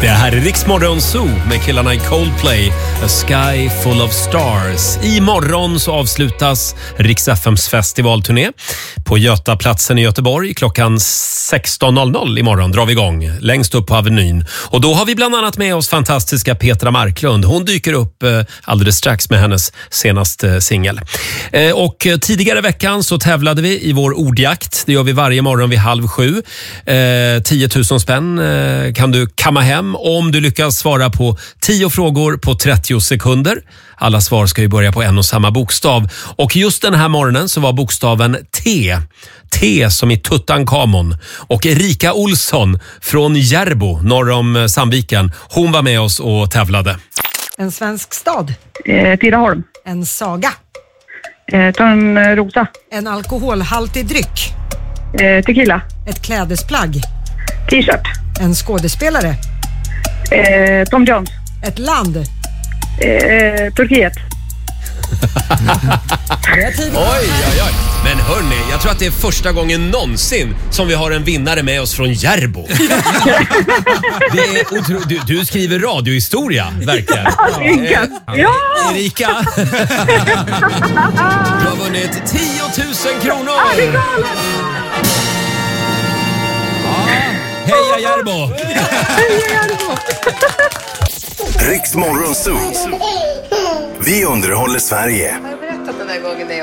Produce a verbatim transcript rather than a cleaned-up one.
Det här är Rix Morgon Zoo med killarna i Coldplay, A Sky Full of Stars. Imorgon så avslutas Rix F M:s festivalturné på Götaplatsen i Göteborg. Klockan sexton noll noll imorgon drar vi igång längst upp på Avenyn. Och då har vi bland annat med oss fantastiska Petra Marklund. Hon dyker upp eh, alldeles strax med hennes senaste singel. Eh, och tidigare i veckan så tävlade vi i vår ordjakt. Det gör vi varje morgon vid halv sju. Eh, tio tusen spänn eh, kan du kamma hem om du lyckas svara på tio frågor på trettio sekunder. Alla svar ska ju börja på en och samma bokstav. Och just den här morgonen så var bokstaven T. T som i Tutankhamon. Och Erika Olsson från Järbo, norr om Sandviken. Hon var med oss och tävlade. En svensk stad. Eh, Tidaholm. En saga. Eh, Törnrosa. En alkoholhaltig dryck. Eh, tequila. Ett klädesplagg. T-shirt. En skådespelare. Eh, Tom Jones. Ett land. Eh, Turkiet. Oj, oj, oj. Men hörni, jag tror att det är första gången någonsin som vi har en vinnare med oss från Järbo. Det är otro... du, du skriver radiohistoria, verkligen. Erika. Ja! Erika. Du har vunnit tio tusen kronor. Ja, det är galet. Ja, heja Järbo. Heja Järbo. Rix Morgon Zoo. Vi underhåller Sverige. Jag har berättat den där gången när jag